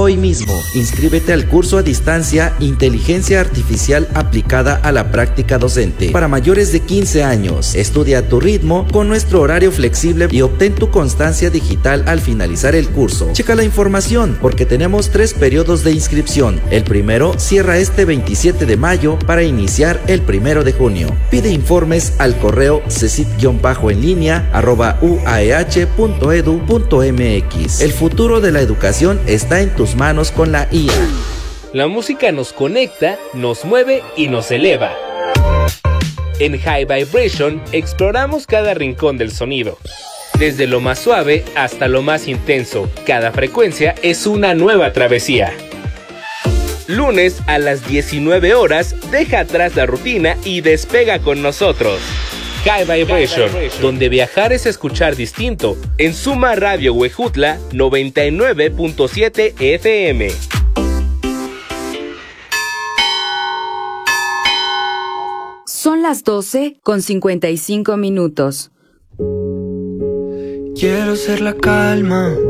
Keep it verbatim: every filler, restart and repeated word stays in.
hoy mismo. Inscríbete al curso a distancia Inteligencia Artificial aplicada a la práctica docente para mayores de quince años. Estudia a tu ritmo con nuestro horario flexible y obtén tu constancia digital al finalizar el curso. Checa la información porque tenemos tres periodos de inscripción. El primero cierra este veintisiete de mayo para iniciar el primero de junio. Pide informes al correo cesit-en línea arroba uaeh punto edu punto mx. El futuro de la educación está en tus manos con la I A. La música nos conecta, nos mueve y nos eleva. En High Vibration exploramos cada rincón del sonido. Desde lo más suave hasta lo más intenso, cada frecuencia es una nueva travesía. Lunes a las diecinueve horas, deja atrás la rutina y despega con nosotros. High Vibration, donde viajar es escuchar distinto, en Suma Radio Huejutla noventa y nueve punto siete F M. Son las doce con cincuenta y cinco minutos. Quiero ser la calma